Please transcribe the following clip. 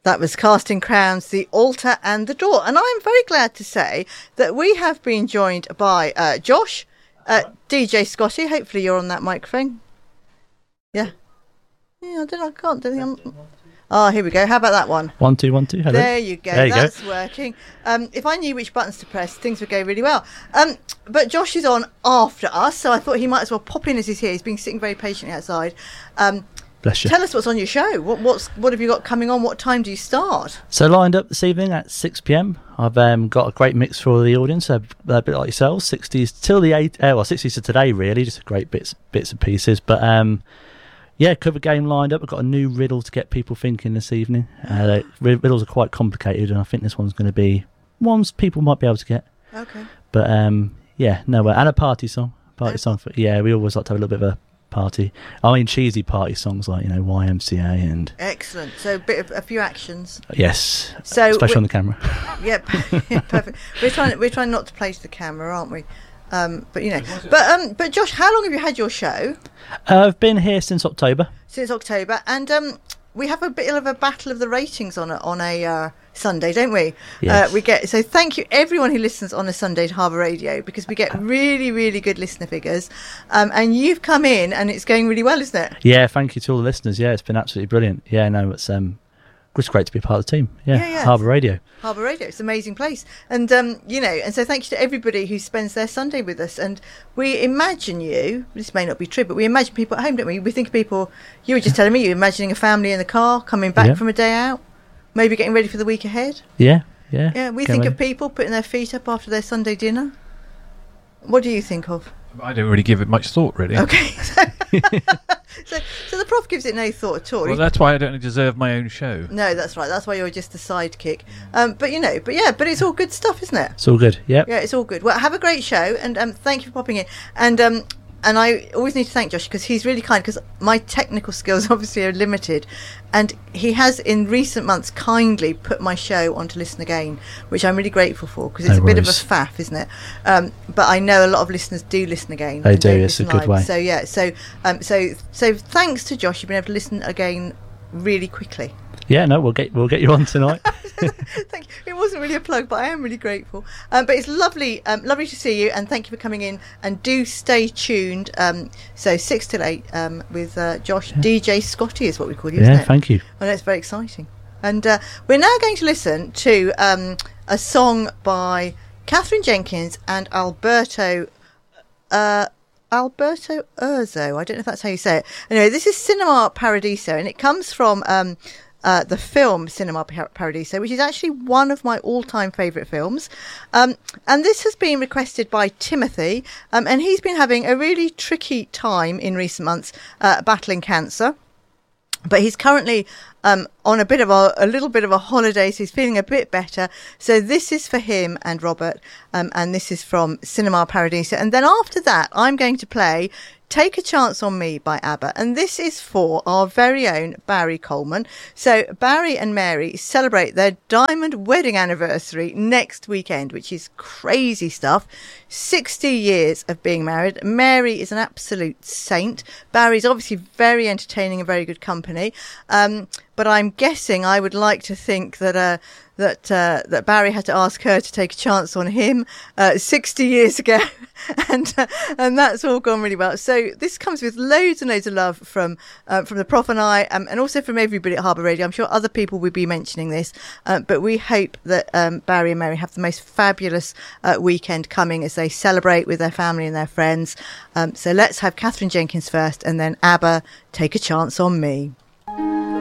That was Casting Crowns, The Altar and the Door. And I'm very glad to say that we have been joined by Josh, DJ Scotty. Hopefully you're on that microphone. Yeah. Yeah, I can't do anything. Oh, here we go. How about that one? 1 2 1 2. Hello. There you go. That's working. If I knew which buttons to press, things would go really well. But Josh is on after us, so I thought he might as well pop in as he's here. He's been sitting very patiently outside. Bless you. Tell us what's on your show. What have you got coming on? What time do you start? So lined up this evening at 6 p.m. I've got a great mix for the audience, a bit like yourselves, 60s till the 60s to today really, just great bits and pieces. But cover game lined up. I've got a new riddle to get people thinking this evening. Riddles are quite complicated, and I think this one's going to be ones people might be able to get. Okay. But and a party song. We always like to have a little bit of a party. I mean, cheesy party songs like YMCA and. Excellent. So a few actions. Yes. So especially on the camera. Yeah, perfect. We're trying not to play to the camera, aren't we? But Josh, how long have you had your show? I've been here since October. And we have a bit of a battle of the ratings on a Sunday, don't we? Yes. So thank you everyone who listens on a Sunday to Harbour Radio, because we get really, really good listener figures. And you've come in and it's going really well, isn't it? Yeah, thank you to all the listeners. Yeah, it's been absolutely brilliant. Yeah, no, it's great to be part of the team. Yeah. Harbour Radio. Harbour Radio, it's an amazing place. And, and so thank you to everybody who spends their Sunday with us. And we imagine this may not be true, but we imagine people at home, don't we? We think of people, you were just telling me, you're imagining a family in the car coming back from a day out, maybe getting ready for the week ahead. Yeah. We think of people putting their feet up after their Sunday dinner. What do you think of? I don't really give it much thought, really. Okay. So the Prof gives it no thought at all. Well, that's why I don't deserve my own show. No, that's right. That's why you're just a sidekick. But it's all good stuff, isn't it? It's all good. Yeah, it's all good. Well, have a great show, and thank you for popping in. And I always need to thank Josh, because he's really kind, because my technical skills obviously are limited, and he has in recent months kindly put my show onto Listen Again, which I'm really grateful for, because it's a bit of a faff, isn't it? But I know a lot of listeners do Listen Again. They do. It's a good way. So thanks to Josh, you've been able to listen again really quickly. Yeah, no, we'll get you on tonight. Thank you. It wasn't really a plug, but I am really grateful. But it's lovely to see you, and thank you for coming in. And do stay tuned. So 6 till 8 with Josh. DJ Scotty is what we call you, isn't it? Thank you. Well, that's very exciting. And we're now going to listen to a song by Catherine Jenkins and Alberto Urzo. I don't know if that's how you say it. Anyway, this is Cinema Paradiso, and it comes from the film Cinema Paradiso, which is actually one of my all-time favourite films. And this has been requested by Timothy, and he's been having a really tricky time in recent months battling cancer. But he's currently on a little bit of a holiday, so he's feeling a bit better. So this is for him and Robert, and this is from Cinema Paradiso. And then after that, I'm going to play Take a Chance on Me by ABBA. And this is for our very own Barry Coleman. So Barry and Mary celebrate their diamond wedding anniversary next weekend, which is crazy stuff. 60 years of being married. Mary is an absolute saint. Barry's obviously very entertaining and very good company. But I'm guessing, I would like to think that that Barry had to ask her to take a chance on him 60 years ago, and that's all gone really well. So this comes with loads and loads of love from the Prof and I, and also from everybody at Harbour Radio. I'm sure other people will be mentioning this, but we hope that Barry and Mary have the most fabulous weekend coming as they celebrate with their family and their friends. So let's have Catherine Jenkins first, and then ABBA, Take a Chance on Me.